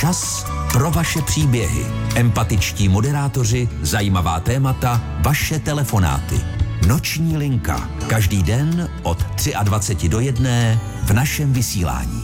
Čas pro vaše příběhy. Empatičtí moderátoři, zajímavá témata, vaše telefonáty. Noční linka. Každý den od 23 do 1 v našem vysílání.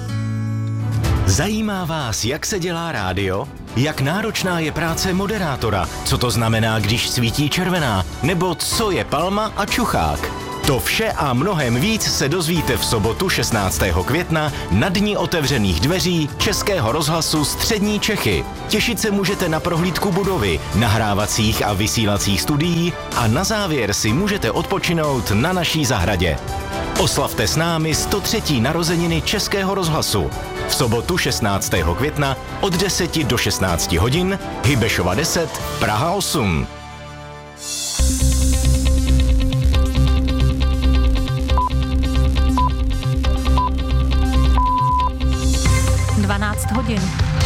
Zajímá vás, jak se dělá rádio? Jak náročná je práce moderátora? Co to znamená, když svítí červená? Nebo co je palma a čuchák? To vše a mnohem víc se dozvíte v sobotu 16. května na Dni otevřených dveří Českého rozhlasu Střední Čechy. Těšit se můžete na prohlídku budovy, nahrávacích a vysílacích studií a na závěr si můžete odpočinout na naší zahradě. Oslavte s námi 103. narozeniny Českého rozhlasu. V sobotu 16. května od 10 do 16 hodin, Hybešova 10, Praha 8. hodin.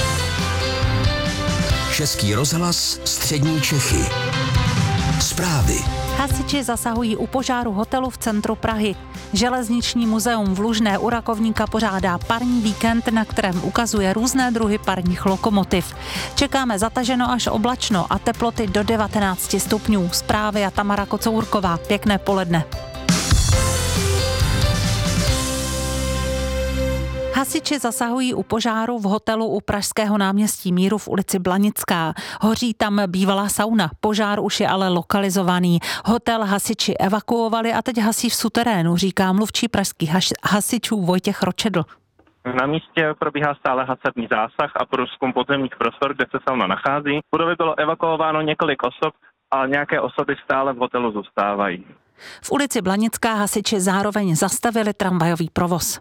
Český rozhlas Střední Čechy. Zprávy. Hasiči zasahují u požáru hotelu v centru Prahy. Železniční muzeum v Lužné u Rakovníka pořádá parní víkend, na kterém ukazuje různé druhy parních lokomotiv. Čekáme zataženo až oblačno a teploty do 19 stupňů. Zprávy a Tamara Kocourková. Pěkné poledne. Hasiči zasahují u požáru v hotelu u Pražského náměstí Míru v ulici Blanická. Hoří tam bývalá sauna. Požár už je ale lokalizovaný. Hotel hasiči evakuovali a teď hasí v suterénu, říká mluvčí pražských hasičů Vojtěch Ročedl. Na místě probíhá stále hasadný zásah a průzkum podzemních prostor, kde se sauna nachází. V budově bylo evakuováno několik osob a nějaké osoby stále v hotelu zůstávají. V ulici Blanická hasiči zároveň zastavili tramvajový provoz.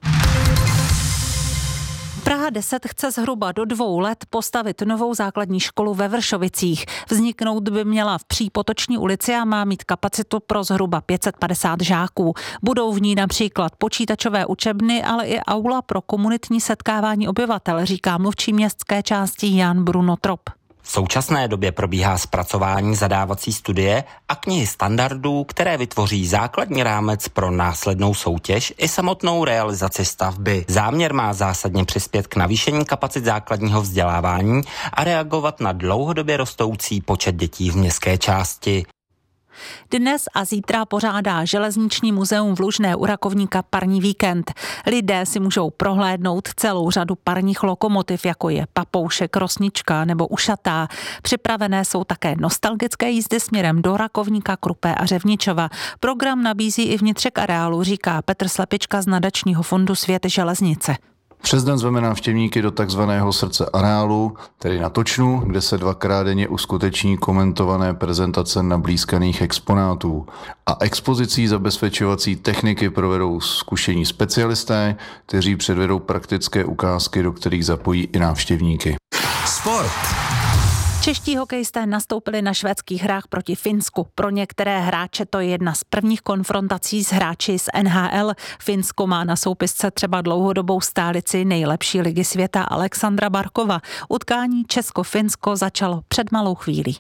Praha 10 chce zhruba do 2 let postavit novou základní školu ve Vršovicích. Vzniknout by měla v Přípotoční ulici a má mít kapacitu pro zhruba 550 žáků. Budou v ní například počítačové učebny, ale i aula pro komunitní setkávání obyvatel, říká mluvčí městské části Jan Bruno Trop. V současné době probíhá zpracování zadávací studie a knihy standardů, které vytvoří základní rámec pro následnou soutěž i samotnou realizaci stavby. Záměr má zásadně přispět k navýšení kapacit základního vzdělávání a reagovat na dlouhodobě rostoucí počet dětí v městské části. Dnes a zítra pořádá Železniční muzeum v Lužné u Rakovníka parní víkend. Lidé si můžou prohlédnout celou řadu parních lokomotiv, jako je Papoušek, Rosnička nebo Ušatá. Připravené jsou také nostalgické jízdy směrem do Rakovníka, Krupé a Řevničova. Program nabízí i vnitřek areálu, říká Petr Slepička z nadačního fondu Svět železnice. Přes den zveme návštěvníky do takzvaného srdce areálu, tedy na Točnu, kde se 2krát denně uskuteční komentované prezentace nablízkaných exponátů. A expozicí zabezpečovací techniky provedou zkušení specialisté, kteří předvedou praktické ukázky, do kterých zapojí i návštěvníky. Sport. Čeští hokejisté nastoupili na švédských hrách proti Finsku. Pro některé hráče to je jedna z prvních konfrontací s hráči z NHL. Finsko má na soupisce třeba dlouhodobou stálici nejlepší ligy světa Alexandra Barkova. Utkání Česko-Finsko začalo před malou chvílí.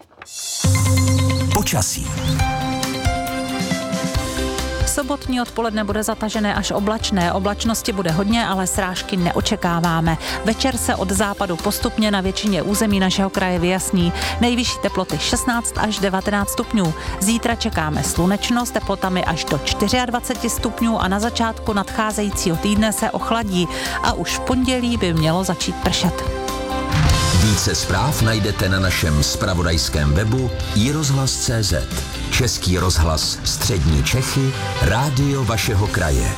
Počasí. Sobotní odpoledne bude zatažené až oblačné. Oblačnosti bude hodně, ale srážky neočekáváme. Večer se od západu postupně na většině území našeho kraje vyjasní. Nejvyšší teploty 16 až 19 stupňů. Zítra čekáme slunečno s teplotami až do 24 stupňů a na začátku nadcházejícího týdne se ochladí a už v pondělí by mělo začít pršet. Více zpráv najdete na našem zpravodajském webu iRozhlas.cz. Český rozhlas Střední Čechy, rádio vašeho kraje.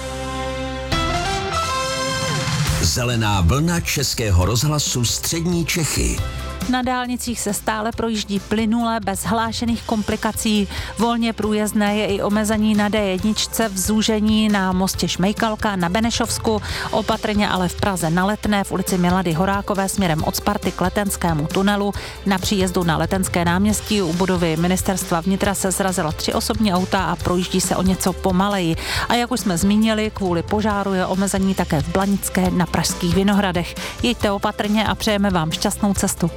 Zelená vlna Českého rozhlasu Střední Čechy. Na dálnicích se stále projíždí plynule, bez hlášených komplikací. Volně průjezdné je i omezení na D1 v zúžení na mostě Šmejkalka na Benešovsku, opatrně ale v Praze na Letné v ulici Milady Horákové směrem od Sparty k Letenskému tunelu. Na příjezdu na Letenské náměstí u budovy Ministerstva vnitra se srazila 3 osobní auta a projíždí se o něco pomaleji. A jak už jsme zmínili, kvůli požáru je omezení také v Blanické na Pražských Vinohradech. Jeďte opatrně a přejeme vám šťastnou cestu.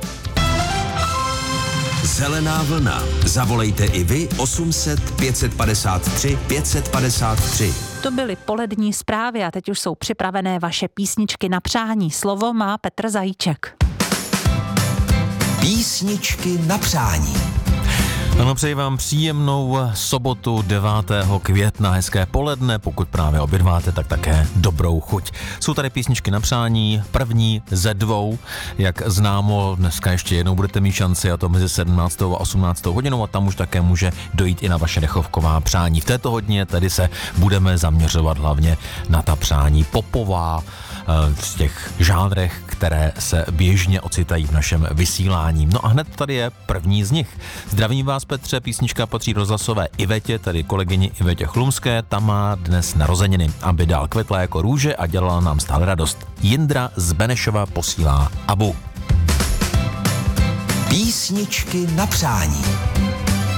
Zelená vlna. Zavolejte i vy 800 553 553. To byly polední zprávy a teď už jsou připravené vaše písničky na přání. Slovo má Petr Zajíček. Písničky na přání. Ano, přeji vám příjemnou sobotu 9. května, hezké poledne, pokud právě obědváte, tak také dobrou chuť. Jsou tady písničky na přání, první ze dvou, jak známo, dneska ještě jednou budete mít šanci, a to mezi 17. a 18. hodinou, a tam už také může dojít i na vaše dechovková přání. V této hodině tedy se budeme zaměřovat hlavně na ta přání popová, v těch žánrech, které se běžně ocitají v našem vysílání. No a hned tady je první z nich. Zdravím vás, Petře, písnička patří rozhlasové Ivetě, tedy kolegyni Ivetě Chlumské, ta má dnes narozeniny, aby dál kvetla jako růže a dělala nám stále radost. Jindra z Benešova posílá Abu. Písničky na přání.